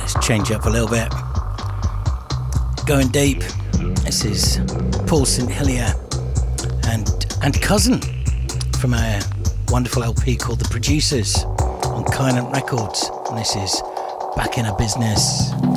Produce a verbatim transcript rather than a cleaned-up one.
Change up a little bit. Going deep. This is Paul Saint Hillier and and Cousin from a wonderful L P called The Producers on Kynant Records. And this is Back in a Business.